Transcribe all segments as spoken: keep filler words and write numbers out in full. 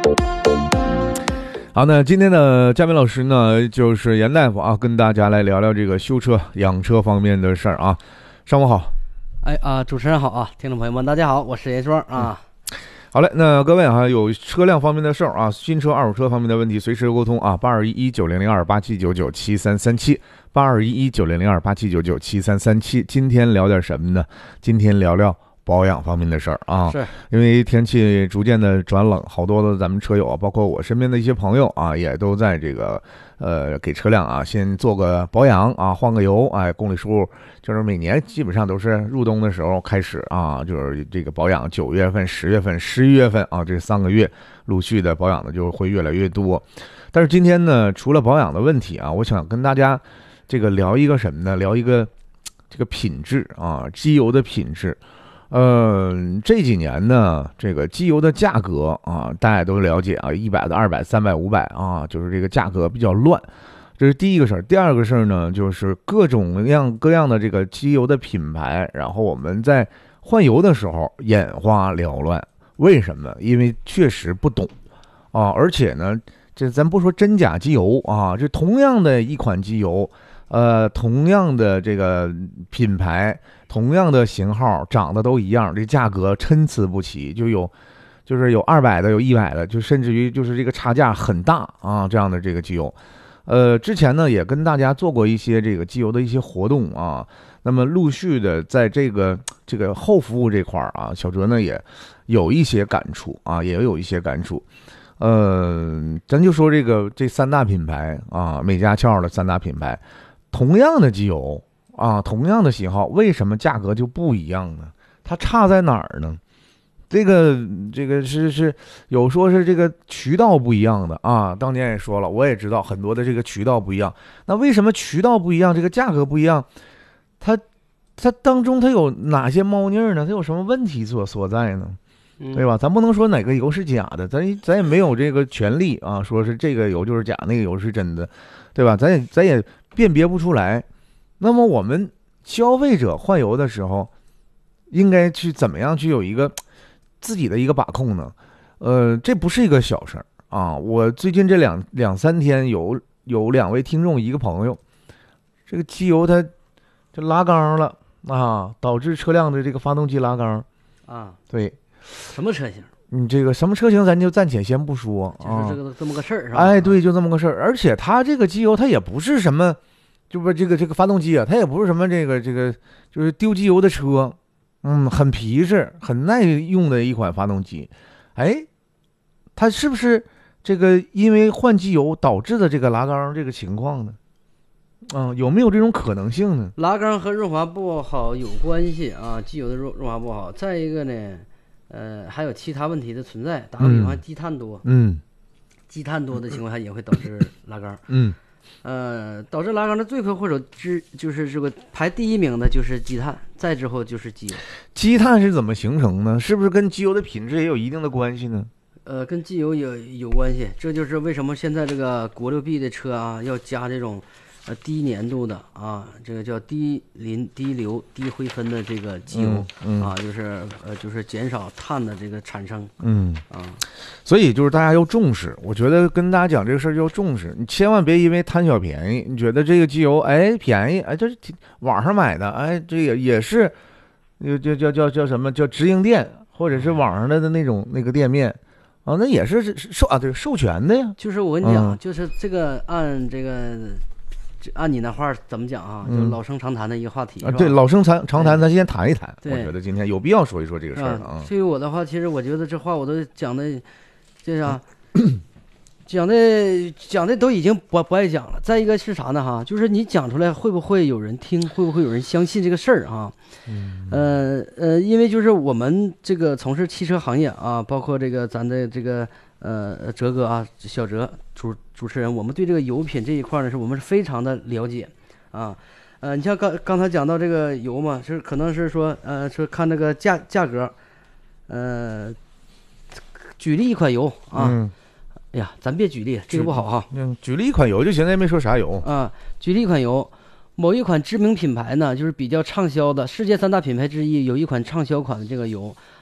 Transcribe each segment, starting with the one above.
好，那今天的嘉宾老师呢，就是严大夫啊，跟大家来聊聊这个修车、养车方面的事儿啊。上午好。 哎啊，主持人好啊，听众朋友们大家好，我是严双啊。 嗯、好嘞，那各位啊，有车辆方面的事儿啊，新车、二手车方面的问题，随时沟通啊，八二一一九零零二八七九九七三三七，八二一一九零零二八七九九七三三七。今天聊点什么呢？今天聊聊保养方面的事儿啊， 是因为天气逐渐的转冷，好多的咱们车友啊，包括我身边的一些朋友啊，也都在这个呃给车辆啊先做个保养啊，换个油，哎，公里数就是每年基本上都是入冬的时候开始啊，就是这个保养，九月份、十月份、十一月份啊，这三个月陆续的保养的就会越来越多。但是今天呢，除了保养的问题啊，我想跟大家这个聊一个什么呢？聊一个这个品质啊，机油的品质。呃，这几年呢，这个机油的价格啊，大家都了解啊，一百的、二百、三百、五百啊，就是这个价格比较乱，这是第一个事儿。第二个事儿呢，就是各种各样各样的这个机油的品牌，然后我们在换油的时候眼花缭乱。为什么？因为确实不懂啊，而且呢，这咱不说真假机油啊，这同样的一款机油。呃，同样的这个品牌，同样的型号，长得都一样，这价格参差不齐，就有，就是有二百的，有一百的，就甚至于就是这个差价很大啊，这样的这个机油。呃，之前呢也跟大家做过一些这个机油的一些活动啊，那么陆续的在这个这个后服务这块啊，小哲呢也有一些感触啊，也有一些感触。呃，咱就说这个这三大品牌啊，美加壳的三大品牌。同样的机油啊，同样的型号，为什么价格就不一样呢？它差在哪儿呢？这个这个是是有说是这个渠道不一样的啊。当年也说了，我也知道很多的这个渠道不一样。那为什么渠道不一样，这个价格不一样？它它当中它有哪些猫腻呢？它有什么问题所所在呢？对吧？咱不能说哪个油是假的，咱咱也没有这个权利啊，说是这个油就是假，那个油是真的，对吧？咱也咱也辨别不出来。那么我们消费者换油的时候，应该去怎么样去有一个自己的一个把控呢？呃，这不是一个小事儿啊。我最近这两两三天有有两位听众，一个朋友，这个机油它就拉缸了啊，导致车辆的这个发动机拉缸啊， 对。 什么车型？ 你这个什么车型咱就暂且先不说， 就是这个、啊、这么个事儿是吧？ 哎，对，就这么个事儿。而且它这个机油它也不是什么，就不这个这个发动机啊，它也不是什么这个这个就是丢机油的车，嗯，很皮实、很耐用的一款发动机。哎，它是不是这个因为换机油导致的这个拉缸这个情况呢？嗯，有没有这种可能性呢？ 拉缸和润滑不好有关系啊，机油的润润滑不好。再一个呢。呃，还有其他问题的存在。打个比方，积碳多， 嗯， 积碳多的情况下也会导致拉缸， 嗯， 呃，导致拉缸的罪魁祸首之就是这个排第一名的就是积碳，再之后就是机油。 积碳是怎么形成呢？是不是跟机油的品质也有一定的关系呢？ 呃，跟机油有有关系，这就是为什么现在这个国六 B 的车啊，要加这种。呃，低粘度的啊，这个叫低磷、低硫、低灰分的这个机油、 嗯嗯、 啊，就是呃，就是减少碳的这个产生。 嗯啊， 所以就是大家要重视，我觉得跟大家讲这个事儿要重视，你千万别因为贪小便宜，你觉得这个机油哎便宜哎，这是网上买的哎，这也也是，叫叫叫叫什么叫直营店或者是网上的的那种那个店面啊，那也是授啊对授权的呀。 就是我跟你讲， 嗯、 就是这个按这个。按你那话怎么讲啊？就老生常谈的一个话题、 嗯、啊，对，老生常常谈，咱先谈一谈。 我觉得今天有必要说一说这个事儿啊。 对于我的话，其实我觉得这话我都讲的，这啥，讲的讲的都已经不不爱讲了。再一个是啥呢？哈，就是你讲出来会不会有人听？会不会有人相信这个事儿啊？嗯、呃呃，因为就是我们这个从事汽车行业啊，包括这个咱的这个。呃，哲哥啊，小哲主主持人，我们对这个油品这一块呢，是我们是非常的了解啊。呃，你像刚刚才讲到这个油嘛，是可能是说，呃，说看这个价价格，呃，举例一款油啊， 嗯、 哎呀，咱别举例，这个不好哈。 嗯，举例一款油就行，也没说啥油啊。举例一款油，某一款知名品牌呢，就是比较畅销的世界三大品牌之一，有一款畅销款的这个油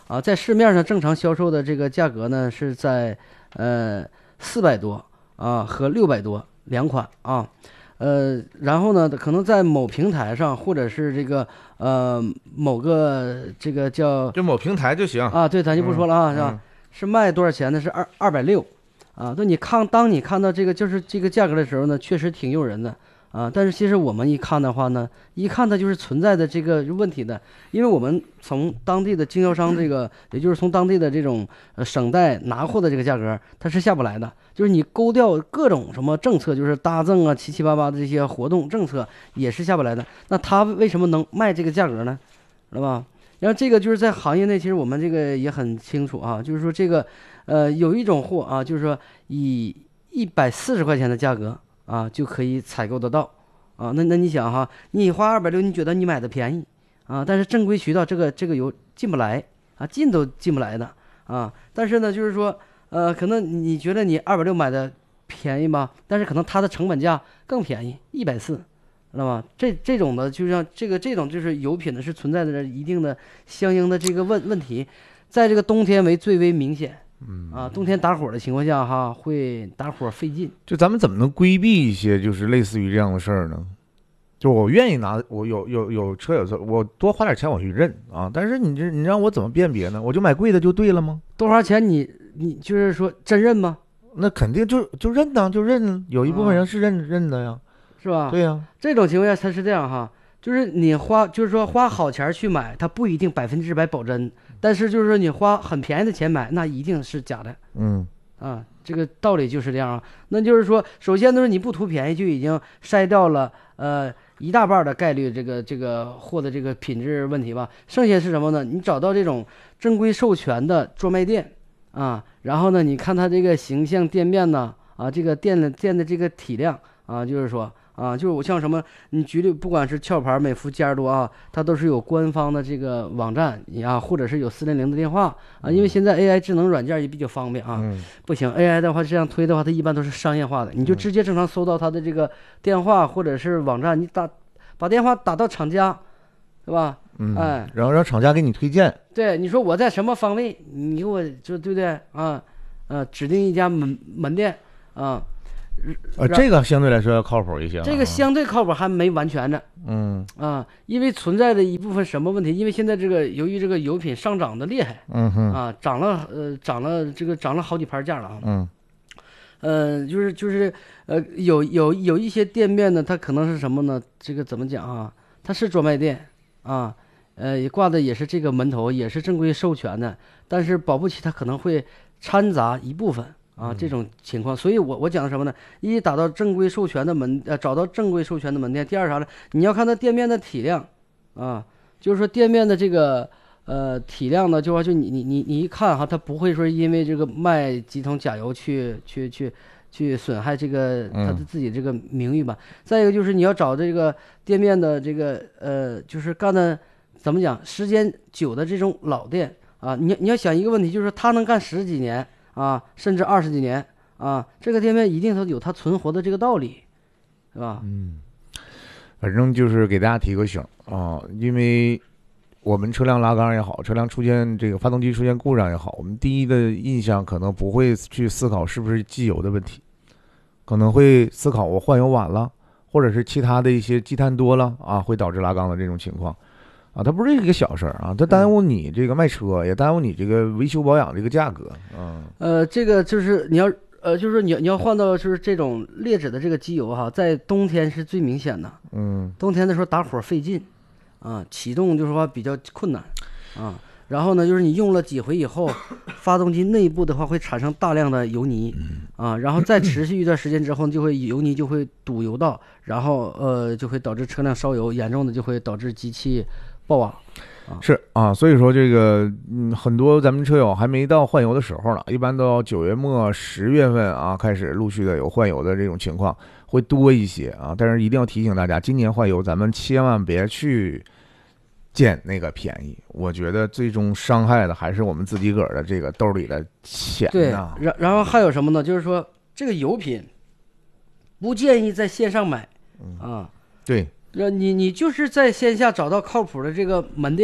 啊，在市面上正常销售的这个价格呢是在呃四百多啊和六百多两款啊。呃，然后呢，可能在某平台上，或者是这个呃某个这个叫就某平台就行啊，对，咱就不说了啊， 嗯、 是吧？是卖多少钱呢？是二二百六啊。那你看，当你看到这个就是这个价格的时候呢，确实挺诱人的啊。但是其实我们一看的话呢，一看它就是存在的这个问题的，因为我们从当地的经销商这个，也就是从当地的这种呃省代拿货的这个价格，它是下不来的。就是你勾掉各种什么政策，就是搭赠啊、七七八八的这些活动政策，也是下不来的。那他为什么能卖这个价格呢？知道吧？然后这个就是在行业内，其实我们这个也很清楚啊，就是说这个，呃，有一种货啊，就是说以一百四十块钱的价格啊就可以采购得到啊。那那你想哈，你花二百六，你觉得你买的便宜啊？但是正规渠道这个这个油进不来啊，进都进不来的啊。但是呢，就是说。呃，可能你觉得你二百六买的便宜吧，但是可能它的成本价更便宜，一百四，知道吗？这这种的，就像这个这种就是油品呢，是存在着一定的相应的这个问问题，在这个冬天为最为明显。嗯啊，冬天打火的情况下哈，会打火费劲。 就咱们怎么能规避一些就是类似于这样的事儿呢？就我愿意拿，我有有有车有车，我多花点钱我去认啊。但是你这你让我怎么辨别呢？我就买贵的就对了吗？ 多花钱你你就是说真认吗？ 那肯定就就认呢，就认。有一部分人是认、啊、认的呀， 是吧？ 对呀。 这种情况下它是这样哈，就是你花就是说花好钱去买，它不一定百分之百保真，但是就是说你花很便宜的钱买，那一定是假的。 嗯啊，这个道理就是这样啊。那就是说，首先都是你不图便宜，就已经筛掉了呃。一大半的概率，这个这个货的这个品质问题吧，剩下是什么呢？你找到这种正规授权的专卖店啊，然后呢，你看它这个形象、店面呢，啊，这个店的店的这个体量啊，就是说啊，就是我像什么，你举例，不管是壳牌、美孚、佳士多啊，它都是有官方的这个网站啊，或者是有四零零的电话啊，因为现在 A I 智能软件也比较方便啊。 嗯、 不行 ，A I 的话这样推的话，它一般都是商业化的，你就直接正常搜到它的这个电话或者是网站，你打把电话打到厂家，对吧？ 嗯， 哎， 然后让厂家给你推荐。 对，你说我在什么方位，你给我就对不对啊？呃，指定一家门门店啊。 呃，这个相对来说要靠谱一些。 这个相对靠谱还没完全呢。 嗯啊，因为存在的一部分什么问题？因为现在这个由于这个油品上涨的厉害， 嗯哼啊，涨了呃涨了这个涨了好几盘价了啊。 嗯。 呃，就是就是呃，有有有一些店面呢，它可能是什么呢？这个怎么讲啊？它是专卖店啊，呃，挂的也是这个门头，也是正规授权的，但是保不齐它可能会掺杂一部分啊这种情况。所以我我讲的什么呢？一打到正规授权的门，呃，找到正规授权的门店。第二啥呢？你要看它店面的体量啊，就是说店面的这个。呃，体量呢，就说就你你你你一看哈，它不会说因为这个卖几桶假油去去去去损害这个他的自己这个名誉吧。嗯、再一个就是你要找这个店面的这个呃，就是干的怎么讲，时间久的这种老店啊，你你要想一个问题，就是他能干十几年啊，甚至二十几年啊，这个店面一定它有它存活的这个道理，是吧？ 嗯，反正就是给大家提个醒啊，因为。我们车辆拉缸也好，车辆出现这个发动机出现故障也好，我们第一的印象可能不会去思考是不是机油的问题，可能会思考我换油晚了，或者是其他的一些积碳多了啊，会导致拉缸的这种情况啊。它不是一个小事儿啊，它耽误你这个卖车，也耽误你这个维修保养这个价格。嗯， 呃，这个就是你要呃，就是你你要换到就是这种劣质的这个机油哈，在冬天是最明显的。嗯，冬天的时候打火费劲。啊，启动就是说比较困难，啊，然后呢，就是你用了几回以后，发动机内部的话会产生大量的油泥，啊，然后再持续一段时间之后，就会油泥就会堵油道，然后呃就会导致车辆烧油，严重的就会导致机器爆瓦。啊是啊，所以说这个嗯，很多咱们车友还没到换油的时候呢，一般都要九月末十月份啊开始陆续的有换油的这种情况会多一些啊，但是一定要提醒大家，今年换油咱们千万别去捡那个便宜，我觉得最终伤害的还是我们自己个儿的这个兜里的钱、啊。 对，然然后还有什么呢？就是说这个油品不建议在线上买啊。 对。 你你就是在线下找到靠谱的这个门店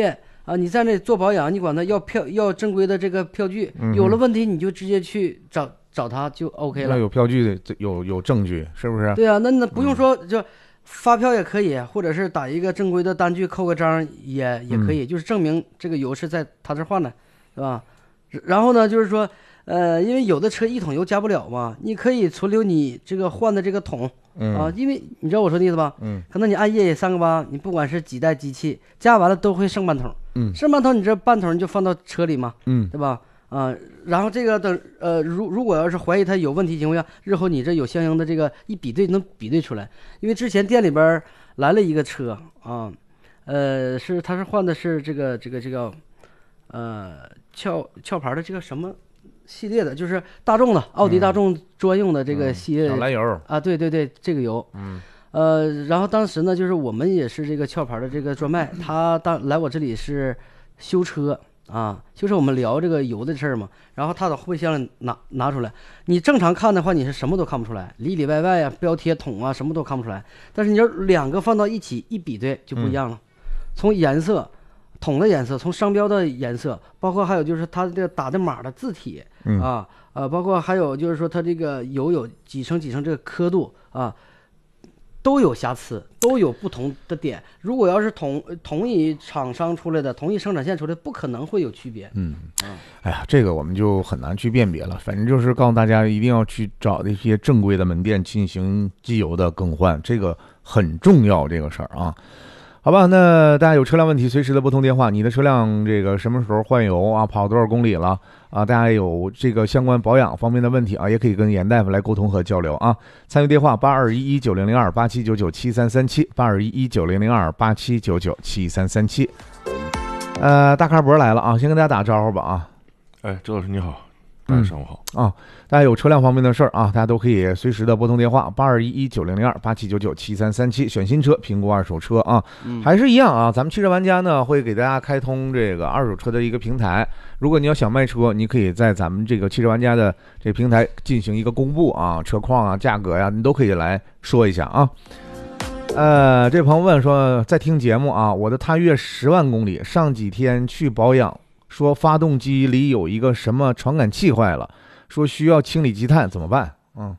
啊，你在那做保养，你管他要票要正规的这个票据， 嗯、 有了问题你就直接去找找他就 OK 了。 要有票据的，有有证据，是不是？ 对啊，那那不用说，就发票也可以，或者是打一个正规的单据，扣个章也也可以， 嗯、 就是证明这个油是在他这换的，是吧？然后呢，就是说，呃，因为有的车一桶油加不了嘛，你可以存留你这个换的这个桶。 嗯啊，因为你知道我说的意思吧？ 嗯， 可能你按页也三个八，你不管是几代机器加完了都会剩半桶。 嗯， 剩半桶，你这半桶你就放到车里嘛。 嗯， 对吧？啊，然后这个等呃，如如果要是怀疑它有问题情况下，日后你这有相应的这个一比对能比对出来。因为之前店里边来了一个车啊，呃，是他是换的是这个这个这个呃壳壳牌的这个什么系列的，就是大众的奥迪大众专用的这个系列、 嗯、小蓝油啊，对对对，这个油， 嗯， 呃，然后当时呢，就是我们也是这个壳牌的这个专卖，他当来我这里是修车啊，就是我们聊这个油的事儿嘛，然后他把后备箱里拿拿出来，你正常看的话，你是什么都看不出来，里里外外啊，标贴桶啊，什么都看不出来，但是你要两个放到一起一比对就不一样了，嗯、从颜色。桶的颜色，从商标的颜色，包括还有就是它这个打的码的字体、 嗯、 啊，呃，包括还有就是说它这个油有几层几层这个刻度啊，都有瑕疵，都有不同的点。如果要是同同一厂商出来的，同一生产线出来的，不可能会有区别。 嗯，哎呀，这个我们就很难去辨别了。反正就是告诉大家，一定要去找那些正规的门店进行机油的更换，这个很重要，这个事儿啊。好吧，那大家有车辆问题，随时的拨通电话。你的车辆这个什么时候换油啊？跑多少公里了啊？大家有这个相关保养方面的问题啊，也可以跟严大夫来沟通和交流啊。参与电话八二一一九零零二八七九九七三三七八二一一九零零二八七九九七三三七。呃，大卡博来了啊，先跟大家打招呼吧啊。 哎，周老师你好。大家上午好、 嗯、啊！大家有车辆方面的事儿啊，大家都可以随时的拨通电话八二一一九零零二八七九九七三三七，选新车评估二手车啊、嗯，还是一样啊。咱们汽车玩家呢会给大家开通这个二手车的一个平台，如果你要想卖车，你可以在咱们这个汽车玩家的这个平台进行一个公布啊，车况啊、价格呀、啊，你都可以来说一下啊。呃，这朋友问说在听节目啊，我的探岳十万公里，上几天去保养。说发动机里有一个什么传感器坏了，说需要清理积碳，怎么办？嗯，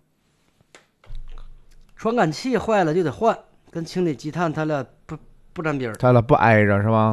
传感器坏了就得换，跟清理积碳它俩不不沾边儿， 它俩不挨着是吧？